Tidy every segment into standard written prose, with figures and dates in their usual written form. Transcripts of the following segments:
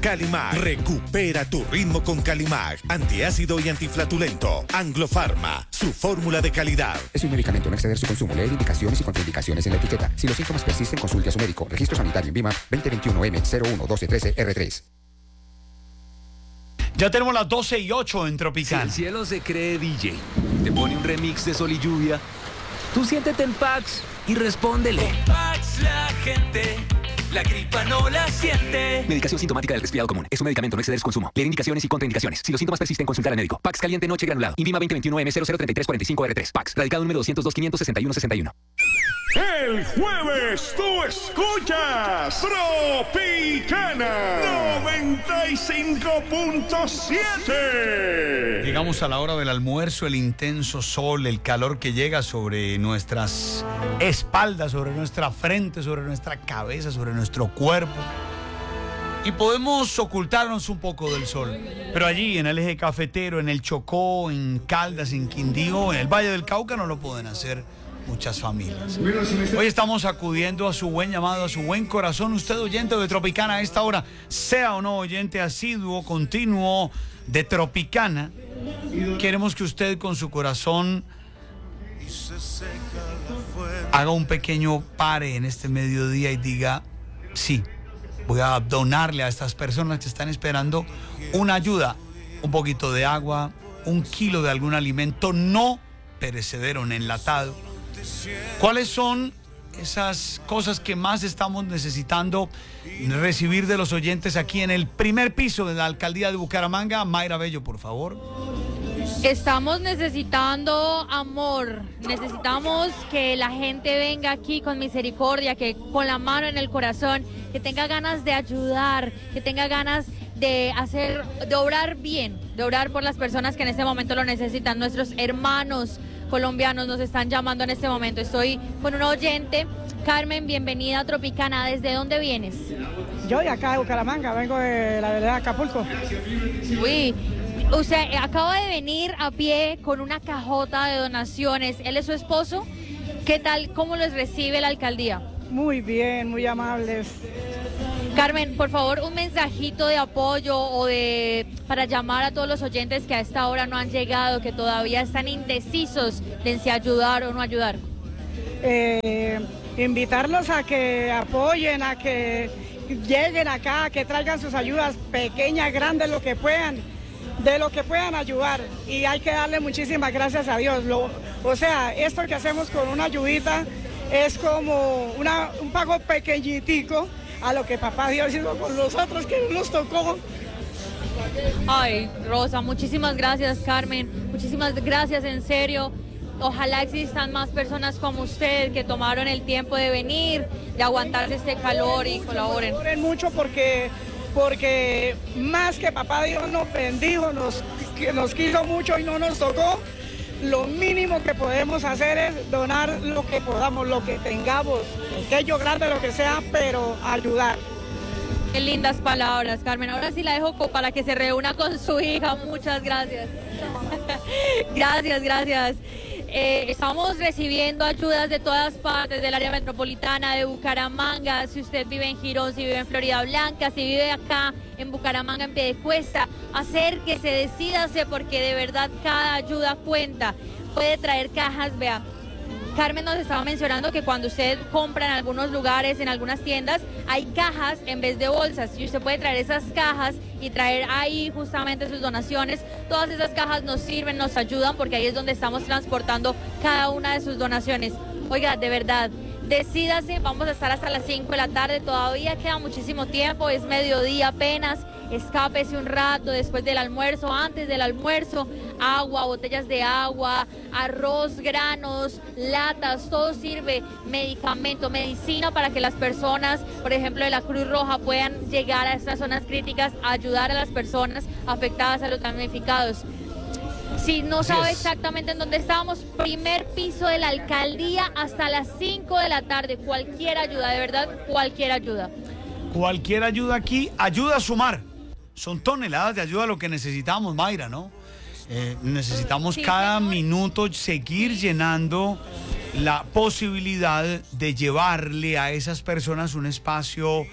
Calimag. Recupera tu ritmo con Calimag. Antiácido y antiflatulento. Anglo-Pharma, su fórmula de calidad. Es un medicamento, no exceder su consumo. Leer indicaciones y contraindicaciones en la etiqueta. Si los síntomas persisten, consulte a su médico. Registro sanitario en VIMA 2021-M01-1213-R3. Ya tenemos las 12:08 en Tropicana. Si el cielo se cree DJ, te pone un remix de Sol y Lluvia, tú siéntete en Pax y respóndele. Con Pax la gente, la gripa no la siente. Medicación sintomática del resfriado común. Es un medicamento, no exceder su consumo. Leer indicaciones y contraindicaciones. Si los síntomas persisten, consultar al médico. Pax caliente noche granulado. INVIMA 2021-M003345-R3. Pax. Radicado número 202-561-61. El jueves tú escuchas Tropicana 95.7. Llegamos a la hora del almuerzo, el intenso sol, el calor que llega sobre nuestras espaldas, sobre nuestra frente, sobre nuestra cabeza, sobre nuestro cuerpo. Y podemos ocultarnos un poco del sol. Pero allí, en el eje cafetero, en el Chocó, en Caldas, en Quindío, en el Valle del Cauca, no lo pueden hacer muchas familias. Hoy estamos acudiendo a su buen llamado, a su buen corazón. Usted, oyente de Tropicana a esta hora, sea o no oyente asiduo, continuo de Tropicana, queremos que usted con su corazón haga un pequeño pare en este mediodía y diga: sí, voy a donarle a estas personas que están esperando una ayuda, un poquito de agua, 1 kilo de algún alimento no perecedero, enlatado. ¿Cuáles son esas cosas que más estamos necesitando recibir de los oyentes aquí en el primer piso de la alcaldía de Bucaramanga? Mayra Bello, por favor. Estamos necesitando amor, necesitamos que la gente venga aquí con misericordia, que con la mano en el corazón, que tenga ganas de ayudar, que tenga ganas de obrar bien, de obrar por las personas que en este momento lo necesitan. Nuestros hermanos colombianos nos están llamando en este momento. Estoy con una oyente. Carmen, bienvenida a Tropicana. ¿Desde dónde vienes? Yo de acá de Bucaramanga, vengo de la vereda de Acapulco. Uy, usted acaba de venir a pie con una cajota de donaciones. ¿Él es su esposo? ¿Qué tal? ¿Cómo les recibe la alcaldía? Muy bien, muy amables. Carmen, por favor, un mensajito de apoyo para llamar a todos los oyentes que a esta hora no han llegado, que todavía están indecisos de si ayudar o no ayudar. Invitarlos a que apoyen, a que lleguen acá, que traigan sus ayudas pequeñas, grandes, lo que puedan, de lo que puedan ayudar. Y hay que darle muchísimas gracias a Dios. O sea, esto que hacemos con una ayudita es como un pago pequeñitico a lo que papá Dios hizo con nosotros, que nos tocó. Ay, Rosa, muchísimas gracias, Carmen, muchísimas gracias, en serio. Ojalá existan más personas como usted que tomaron el tiempo de venir, de aguantarse este calor y colaboren. Colaboren mucho porque más que papá Dios nos bendijo, nos quiso mucho y no nos tocó. Lo mínimo que podemos hacer es donar lo que podamos, lo que tengamos, pequeño, grande, lo que sea, pero ayudar. Qué lindas palabras, Carmen. Ahora sí la dejo para que se reúna con su hija. Muchas gracias. Gracias. Estamos recibiendo ayudas de todas partes del área metropolitana de Bucaramanga. Si usted vive en Girón, si vive en Florida Blanca, si vive acá en Bucaramanga, en Piedecuesta, acérquese, decídase, porque de verdad cada ayuda cuenta. Puede traer cajas, vea. Carmen nos estaba mencionando que cuando usted compra en algunos lugares, en algunas tiendas, hay cajas en vez de bolsas. Y usted puede traer esas cajas y traer ahí justamente sus donaciones. Todas esas cajas nos sirven, nos ayudan, porque ahí es donde estamos transportando cada una de sus donaciones. Oiga, de verdad, decídase, vamos a estar hasta las 5 de la tarde, todavía queda muchísimo tiempo, es mediodía apenas. Escápese un rato después del almuerzo, antes del almuerzo, agua, botellas de agua, arroz, granos, latas, todo sirve, medicamento, medicina para que las personas, por ejemplo, de la Cruz Roja puedan llegar a estas zonas críticas, a ayudar a las personas afectadas a los damnificados. Si no sabe exactamente en dónde estamos, primer piso de la alcaldía hasta las 5 de la tarde, cualquier ayuda, de verdad, cualquier ayuda. Cualquier ayuda aquí ayuda a sumar. Son toneladas de ayuda lo que necesitamos, Mayra, ¿no? Necesitamos cada minuto seguir llenando la posibilidad de llevarle a esas personas un espacio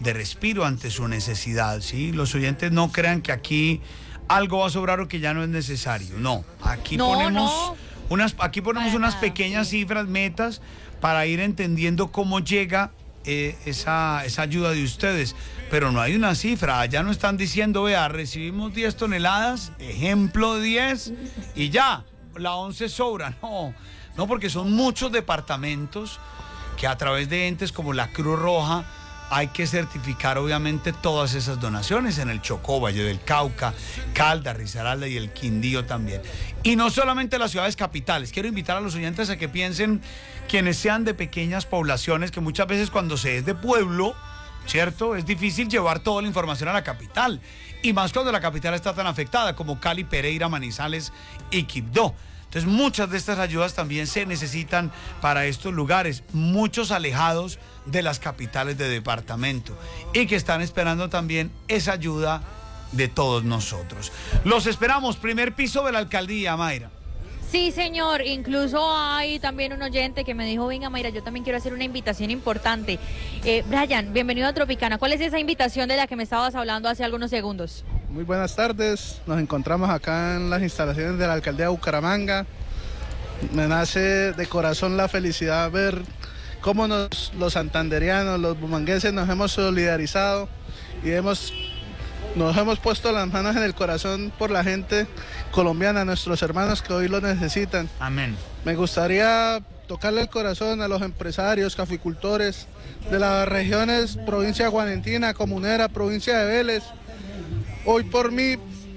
de respiro ante su necesidad, ¿sí? Los oyentes no crean que aquí algo va a sobrar o que ya no es necesario. No, aquí ponemos unas pequeñas cifras, metas, para ir entendiendo cómo llega esa ayuda de ustedes. Pero no hay una cifra, allá no están diciendo, vea, recibimos 10 toneladas, ejemplo 10, y ya, la 11 sobra. No, porque son muchos departamentos que a través de entes como la Cruz Roja hay que certificar obviamente todas esas donaciones en el Chocó, Valle del Cauca, Caldas, Risaralda y el Quindío también. Y no solamente las ciudades capitales. Quiero invitar a los oyentes a que piensen quienes sean de pequeñas poblaciones, que muchas veces cuando se es de pueblo, ¿cierto? Es difícil llevar toda la información a la capital. Y más cuando la capital está tan afectada como Cali, Pereira, Manizales y Quibdó. Entonces muchas de estas ayudas también se necesitan para estos lugares, muchos alejados de las capitales de departamento y que están esperando también esa ayuda de todos nosotros. Los esperamos, primer piso de la alcaldía, Mayra. Sí, señor. Incluso hay también un oyente que me dijo, venga, Mayra, yo también quiero hacer una invitación importante. Brian, bienvenido a Tropicana. ¿Cuál es esa invitación de la que me estabas hablando hace algunos segundos? Muy buenas tardes. Nos encontramos acá en las instalaciones de la alcaldía de Bucaramanga. Me nace de corazón la felicidad ver cómo los santanderianos, los bumangueses nos hemos solidarizado y nos hemos puesto las manos en el corazón por la gente colombiana, nuestros hermanos que hoy lo necesitan. Amén. Me gustaría tocarle el corazón a los empresarios, caficultores de las regiones, provincia de Guarentina, Comunera, provincia de Vélez. Hoy por mí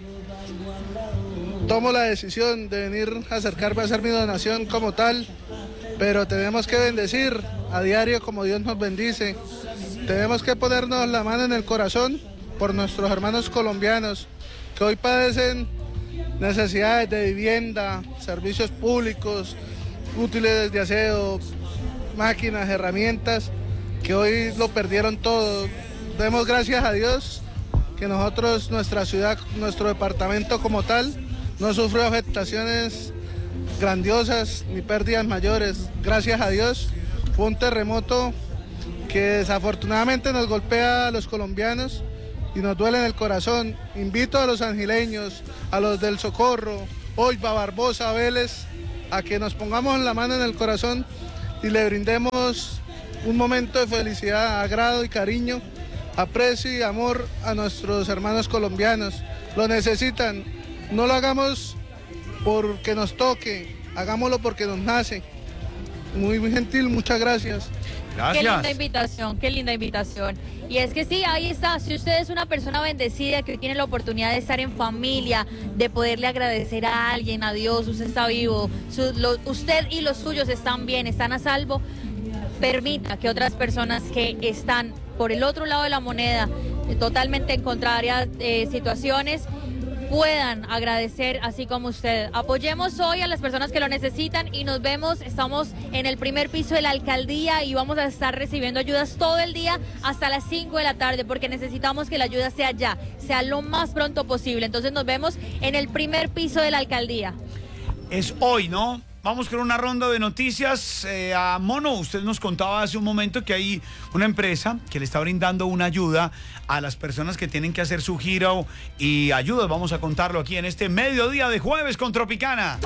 tomo la decisión de venir a acercarme a hacer mi donación como tal, pero tenemos que bendecir a diario como Dios nos bendice. Tenemos que ponernos la mano en el corazón por nuestros hermanos colombianos que hoy padecen necesidades de vivienda, servicios públicos, útiles de aseo, máquinas, herramientas, que hoy lo perdieron todo. Demos gracias a Dios que nosotros, nuestra ciudad, nuestro departamento como tal, no sufrió afectaciones grandiosas ni pérdidas mayores. Gracias a Dios. Fue un terremoto que desafortunadamente nos golpea a los colombianos y nos duele en el corazón. Invito a los angileños, a los del Socorro, Oiba, Barbosa, Vélez, a que nos pongamos la mano en el corazón y le brindemos un momento de felicidad, agrado y cariño, aprecio y amor a nuestros hermanos colombianos. Lo necesitan. No lo hagamos porque nos toque, hagámoslo porque nos nace. Muy gentil, muchas gracias. Gracias. Qué linda invitación, qué linda invitación. Y es que sí, ahí está. Si usted es una persona bendecida que hoy tiene la oportunidad de estar en familia, de poderle agradecer a alguien, a Dios, usted está vivo, usted y los suyos están bien, están a salvo, permita que otras personas que están por el otro lado de la moneda, totalmente en contrarias situaciones, puedan agradecer así como usted. Apoyemos hoy a las personas que lo necesitan y nos vemos, estamos en el primer piso de la alcaldía y vamos a estar recibiendo ayudas todo el día hasta las 5 de la tarde porque necesitamos que la ayuda sea ya, sea lo más pronto posible. Entonces nos vemos en el primer piso de la alcaldía. Es hoy, ¿no? Vamos con una ronda de noticias. A Mono, usted nos contaba hace un momento que hay una empresa que le está brindando una ayuda a las personas que tienen que hacer su giro y ayudas. Vamos a contarlo aquí en este mediodía de jueves con Tropicana.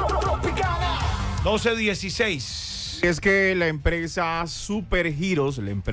12:16. Es que la empresa Supergiros,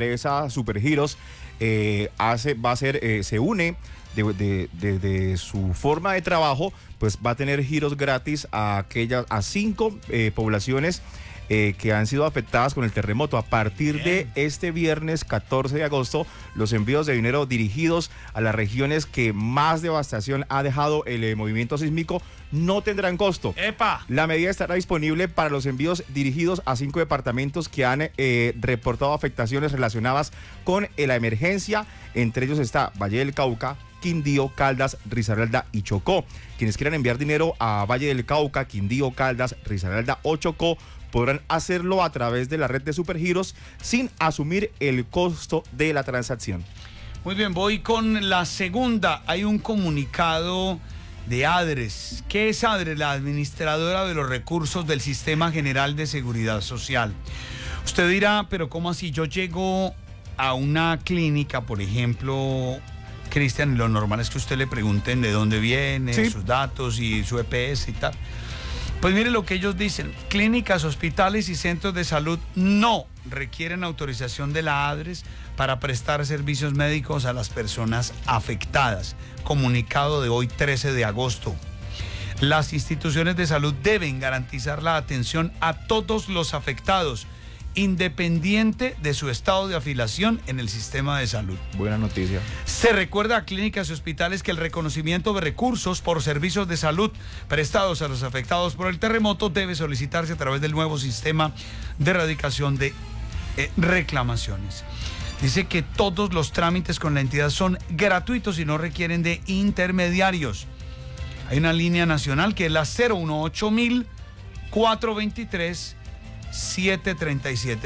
se une de su forma de trabajo, pues va a tener giros gratis a 5 poblaciones que han sido afectadas con el terremoto. A partir de este viernes 14 de agosto, los envíos de dinero dirigidos a las regiones que más devastación ha dejado el movimiento sísmico no tendrán costo. ¡Epa! La medida estará disponible para los envíos dirigidos a 5 departamentos que han reportado afectaciones relacionadas con la emergencia. Entre ellos está Valle del Cauca, Quindío, Caldas, Risaralda y Chocó. Quienes quieran enviar dinero a Valle del Cauca, Quindío, Caldas, Risaralda o Chocó podrán hacerlo a través de la red de Supergiros sin asumir el costo de la transacción. Muy bien, voy con la segunda. Hay un comunicado de ADRES. ¿Qué es ADRES? La administradora de los recursos del Sistema General de Seguridad Social. Usted dirá, pero ¿cómo así? Yo llego a una clínica, por ejemplo, Cristian, lo normal es que usted le pregunten de dónde viene, Sí. sus datos y su EPS y tal. Pues mire lo que ellos dicen: clínicas, hospitales y centros de salud no requieren autorización de la ADRES para prestar servicios médicos a las personas afectadas. Comunicado de hoy, 13 de agosto. Las instituciones de salud deben garantizar la atención a todos los afectados, independiente de su estado de afiliación en el sistema de salud. Buena noticia. Se recuerda a clínicas y hospitales que el reconocimiento de recursos por servicios de salud prestados a los afectados por el terremoto debe solicitarse a través del nuevo sistema de erradicación de reclamaciones. Dice que todos los trámites con la entidad son gratuitos y no requieren de intermediarios. Hay una línea nacional que es la 018-423-737.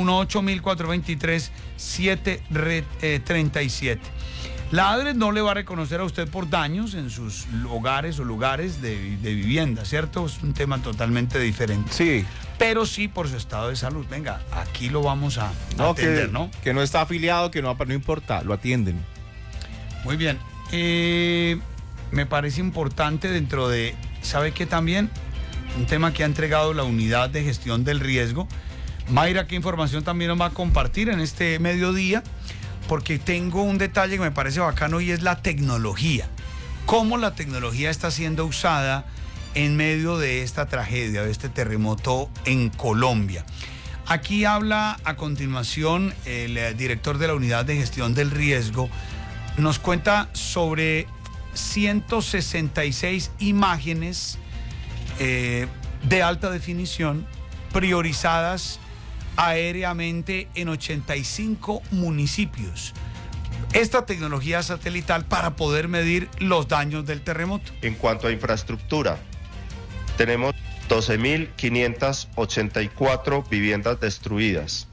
018-423-737. La ADRES no le va a reconocer a usted por daños en sus hogares o lugares de vivienda, ¿cierto? Es un tema totalmente diferente. Sí. Pero sí por su estado de salud. Venga, aquí lo vamos a atender, ¿no? Que no está afiliado, que no importa, lo atienden. Muy bien. Me parece importante dentro de, ¿sabe qué también? Un tema que ha entregado la unidad de gestión del riesgo. Mayra, ¿qué información también nos va a compartir en este mediodía? Porque tengo un detalle que me parece bacano y es la tecnología. Cómo la tecnología está siendo usada en medio de esta tragedia, de este terremoto en Colombia. Aquí habla a continuación el director de la unidad de gestión del riesgo. Nos cuenta sobre 166 imágenes de alta definición priorizadas aéreamente en 85 municipios. Esta tecnología satelital para poder medir los daños del terremoto. En cuanto a infraestructura, tenemos 12.584 viviendas destruidas,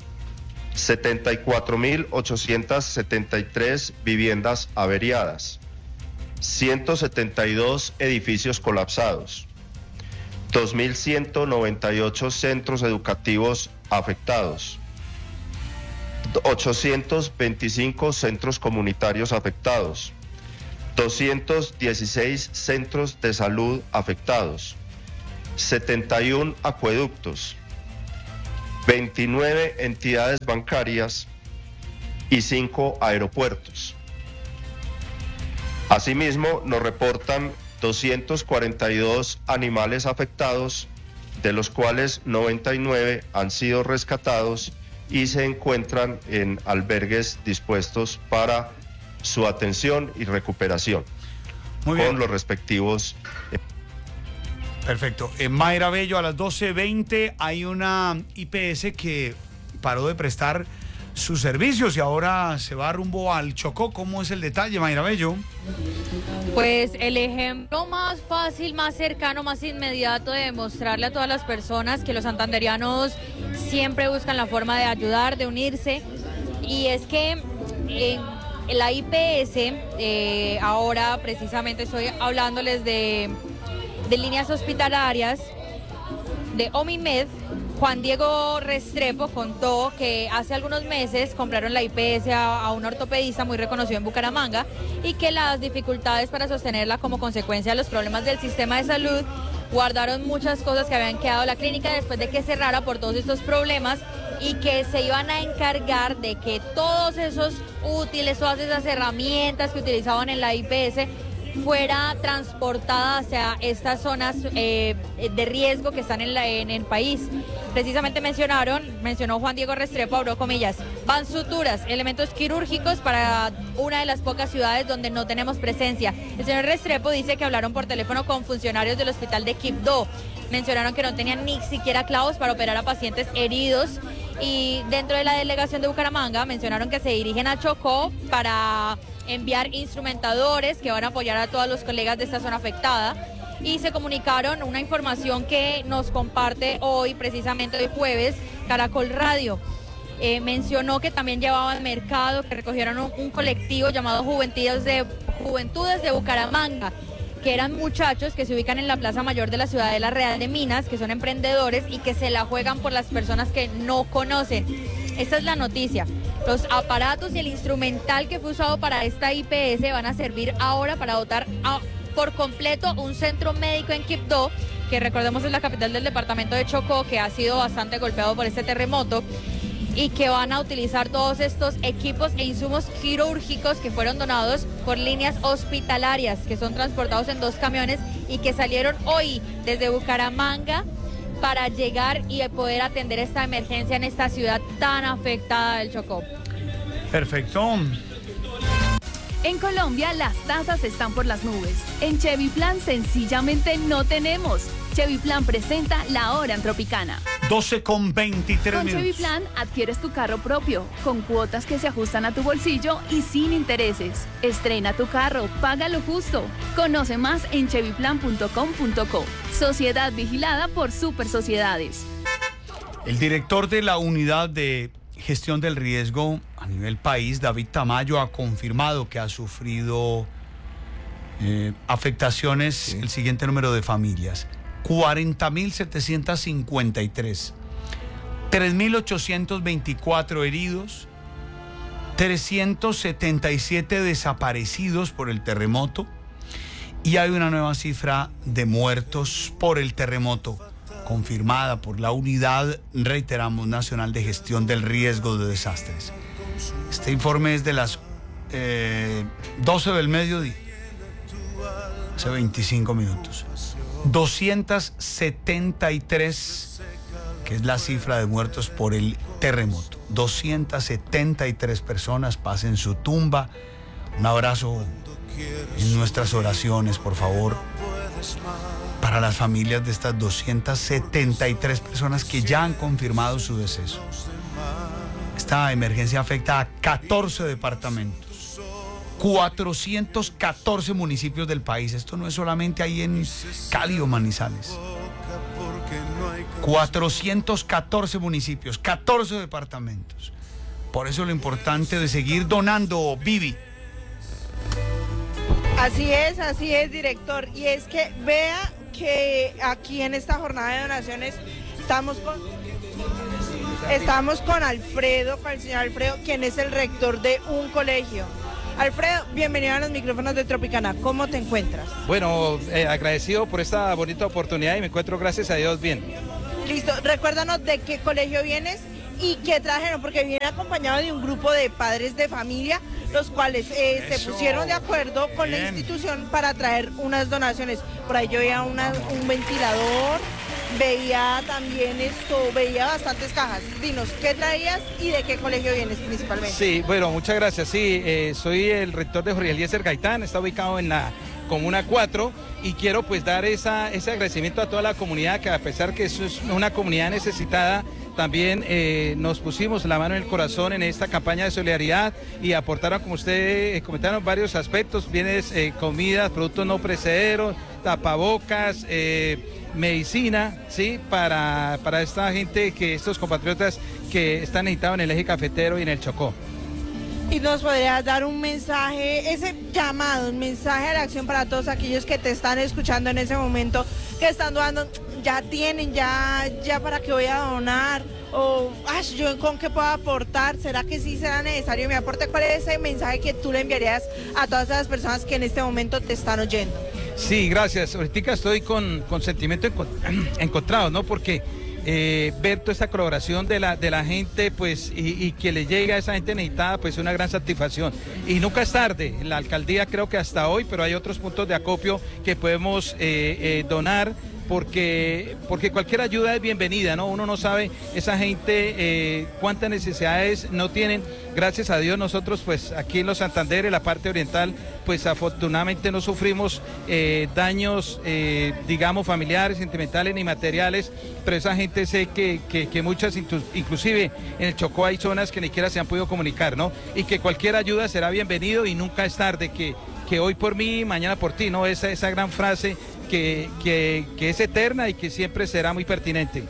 74.873 viviendas averiadas, 172 edificios colapsados, 2.198 centros educativos afectados, 825 centros comunitarios afectados, 216 centros de salud afectados, 71 acueductos, 29 entidades bancarias y 5 aeropuertos. Asimismo, nos reportan 242 animales afectados, de los cuales 99 han sido rescatados y se encuentran en albergues dispuestos para su atención y recuperación. Muy bien. Con los respectivos. Perfecto. Mayra Bello, a las 12:20 hay una IPS que paró de prestar sus servicios y ahora se va rumbo al Chocó. ¿Cómo es el detalle, Mayra Bello? Pues el ejemplo más fácil, más cercano, más inmediato de demostrarle a todas las personas que los santanderianos siempre buscan la forma de ayudar, de unirse. Y es que en la IPS, ahora precisamente estoy hablándoles de líneas hospitalarias, de Omimed. Juan Diego Restrepo contó que hace algunos meses compraron la IPS a un ortopedista muy reconocido en Bucaramanga y que las dificultades para sostenerla como consecuencia de los problemas del sistema de salud guardaron muchas cosas que habían quedado en la clínica después de que cerrara por todos estos problemas y que se iban a encargar de que todos esos útiles, todas esas herramientas que utilizaban en la IPS fuera transportada hacia estas zonas de riesgo que están en el país. Precisamente mencionó Juan Diego Restrepo, abro comillas, van suturas, elementos quirúrgicos para una de las pocas ciudades donde no tenemos presencia. El señor Restrepo dice que hablaron por teléfono con funcionarios del hospital de Quibdó. Mencionaron que no tenían ni siquiera clavos para operar a pacientes heridos. Y dentro de la delegación de Bucaramanga mencionaron que se dirigen a Chocó para enviar instrumentadores que van a apoyar a todos los colegas de esta zona afectada. Y se comunicaron una información que nos comparte hoy, precisamente hoy jueves, Caracol Radio. Mencionó que también llevaban mercado, que recogieron un colectivo llamado Juventudes de Bucaramanga, que eran muchachos que se ubican en la Plaza Mayor de la Ciudadela Real de Minas, que son emprendedores y que se la juegan por las personas que no conocen. Esta es la noticia. Los aparatos y el instrumental que fue usado para esta IPS van a servir ahora para dotar por completo un centro médico en Quibdó, que recordemos es la capital del departamento de Chocó, que ha sido bastante golpeado por este terremoto, y que van a utilizar todos estos equipos e insumos quirúrgicos que fueron donados por líneas hospitalarias, que son transportados en 2 camiones y que salieron hoy desde Bucaramanga para llegar y poder atender esta emergencia en esta ciudad tan afectada del Chocó. Perfecto. En Colombia las tasas están por las nubes. En Chevy Plan sencillamente no tenemos. Chevy Plan presenta la hora en Tropicana. 12:23 Con minutos. Chevy Plan adquieres tu carro propio, con cuotas que se ajustan a tu bolsillo y sin intereses. Estrena tu carro, paga lo justo. Conoce más en chevyplan.com.co. Sociedad vigilada por Super Sociedades. El director de la unidad de gestión del riesgo a nivel país, David Tamayo, ha confirmado que ha sufrido afectaciones, el siguiente número de familias: 40.753, 3.824 heridos, 377 desaparecidos por el terremoto, y hay una nueva cifra de muertos por el terremoto confirmada por la Unidad, reiteramos, Nacional de Gestión del Riesgo de Desastres. Este informe es de las 12 del mediodía, hace 25 minutos. 273, que es la cifra de muertos por el terremoto. 273 personas, pasen su tumba. Un abrazo en nuestras oraciones, por favor, para las familias de estas 273 personas que ya han confirmado su deceso. Esta emergencia afecta a 14 departamentos, 414 municipios del país. Esto no es solamente ahí en Cali o Manizales. 414 municipios, 14 departamentos. Por eso lo importante de seguir donando, Vivi. Así es, director. Y es que vea que aquí en esta jornada de donaciones estamos con Alfredo, con el señor Alfredo, quien es el rector de un colegio. Alfredo, bienvenido a los micrófonos de Tropicana. ¿Cómo te encuentras? Bueno, agradecido por esta bonita oportunidad y me encuentro, gracias a Dios, bien. Listo, recuérdanos de qué colegio vienes y qué trajeron, porque viene acompañado de un grupo de padres de familia, los cuales se pusieron de acuerdo con la institución para traer unas donaciones. Por ahí yo veía un ventilador, veía también veía bastantes cajas. Dinos, ¿qué traías y de qué colegio vienes principalmente? Sí, bueno, muchas gracias. Sí, soy el rector de Jorge Eliezer Gaitán, está ubicado en la Comuna 4 y quiero pues dar ese agradecimiento a toda la comunidad, que a pesar que eso es una comunidad necesitada, también nos pusimos la mano en el corazón en esta campaña de solidaridad y aportaron, como ustedes comentaron, varios aspectos: bienes, comidas, productos no perecederos, tapabocas, medicina, ¿sí? Para esta gente, estos compatriotas que están necesitados en el eje cafetero y en el Chocó. Y nos podrías dar un mensaje, ese llamado, un mensaje a la acción para todos aquellos que te están escuchando en ese momento, que están donando, ya tienen, ya para qué voy a donar, o yo con qué puedo aportar, ¿será que sí será necesario mi aporte? ¿Cuál es ese mensaje que tú le enviarías a todas esas personas que en este momento te están oyendo? Sí, gracias. Ahorita estoy con sentimientos encontrados, ¿no? Porque ver toda esta colaboración de la gente, pues, y que le llegue a esa gente necesitada, pues es una gran satisfacción. Y nunca es tarde, la alcaldía creo que hasta hoy, pero hay otros puntos de acopio que podemos donar, porque cualquier ayuda es bienvenida, ¿no? Uno no sabe esa gente cuántas necesidades no tienen. Gracias a Dios nosotros, pues aquí en los Santander, en la parte oriental, pues afortunadamente no sufrimos daños, digamos, familiares, sentimentales ni materiales, pero esa gente sé que muchas, inclusive en el Chocó hay zonas que ni siquiera se han podido comunicar, ¿no? Y que cualquier ayuda será bienvenido y nunca es tarde, que hoy por mí, mañana por ti, ¿no? Esa gran frase que es eterna y que siempre será muy pertinente.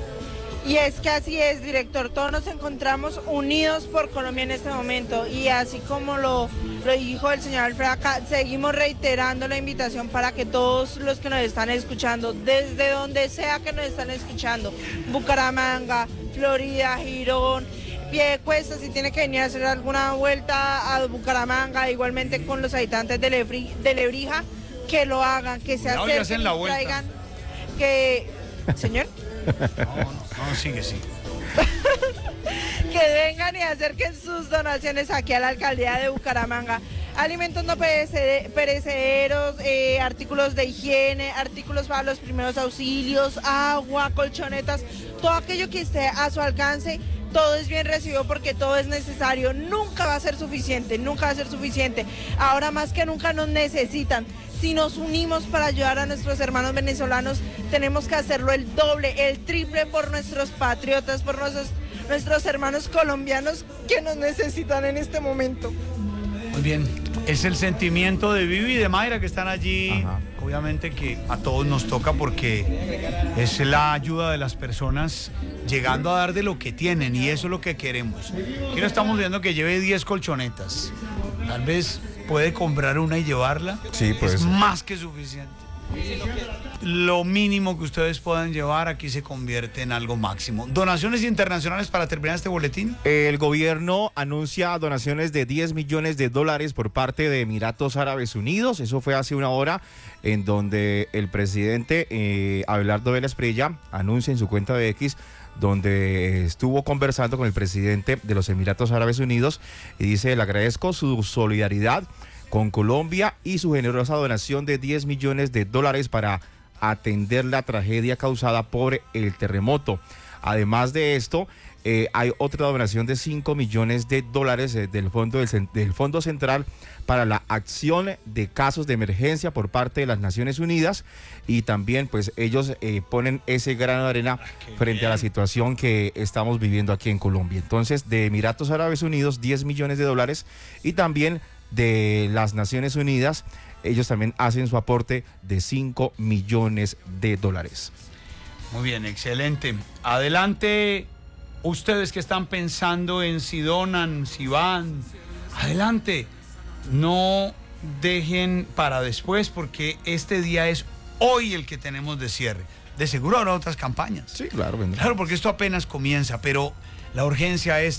Y es que así es, director, todos nos encontramos unidos por Colombia en este momento, y así como lo dijo el señor Alfredo acá, seguimos reiterando la invitación para que todos los que nos están escuchando, desde donde sea que nos están escuchando, Bucaramanga, Florida, Girón, Piedecuesta, si tiene que venir a hacer alguna vuelta a Bucaramanga, igualmente con los habitantes de Lebrija, que lo hagan, que se acerquen y traigan, que... ¿Señor? No, sigue. Que vengan y acerquen sus donaciones aquí a la alcaldía de Bucaramanga. Alimentos no perecederos, artículos de higiene, artículos para los primeros auxilios, agua, colchonetas, todo aquello que esté a su alcance, todo es bien recibido porque todo es necesario. Nunca va a ser suficiente, nunca va a ser suficiente. Ahora más que nunca nos necesitan. Si nos unimos para ayudar a nuestros hermanos venezolanos, tenemos que hacerlo el doble, el triple por nuestros patriotas, por nuestros hermanos colombianos que nos necesitan en este momento. Muy bien, es el sentimiento de Vivi y de Mayra que están allí. Ajá. Obviamente que a todos nos toca porque es la ayuda de las personas llegando a dar de lo que tienen y eso es lo que queremos. Aquí no estamos viendo que lleve 10 colchonetas. Tal vez puede comprar una y llevarla. Sí, pues. Es más que suficiente. Lo mínimo que ustedes puedan llevar aquí se convierte en algo máximo. Donaciones internacionales para terminar este boletín. El gobierno anuncia donaciones de $10 millones por parte de Emiratos Árabes Unidos. Eso fue hace una hora, en donde el presidente Abelardo Vélez Prilla anuncia en su cuenta de X, donde estuvo conversando con el presidente de los Emiratos Árabes Unidos y dice: le agradezco su solidaridad con Colombia y su generosa donación de $10 millones para atender la tragedia causada por el terremoto. Además de esto, hay otra donación de $5 millones del Fondo Central para la acción de casos de emergencia por parte de las Naciones Unidas, y también pues ellos ponen ese grano de arena frente a la situación que estamos viviendo aquí en Colombia. Entonces, de Emiratos Árabes Unidos, $10 millones, y también de las Naciones Unidas, ellos también hacen su aporte de $5 millones. Muy bien, excelente. Adelante, ustedes que están pensando en si donan, si van, adelante. No dejen para después, porque este día es hoy el que tenemos de cierre. De seguro habrá otras campañas. Sí, claro, vendrá. Claro, porque esto apenas comienza, pero la urgencia es